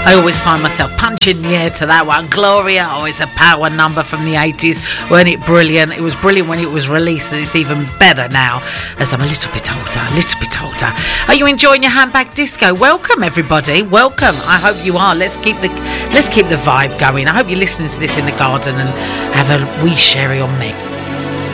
I always find myself punching the air to that one. Gloria, always a power number from the 80s. Weren't it brilliant? It was brilliant when it was released, and it's even better now as I'm a little bit older. Are you enjoying your handbag disco? Welcome, everybody. Welcome. I hope you are. Let's keep the vibe going. I hope you're listening to this in the garden and have a wee sherry on me.